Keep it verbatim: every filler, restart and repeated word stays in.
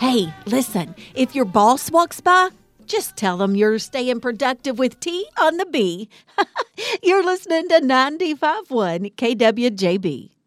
Hey, listen, if your boss walks by, just tell them you're staying productive with T on the B. You're listening to ninety-five point one K W J B.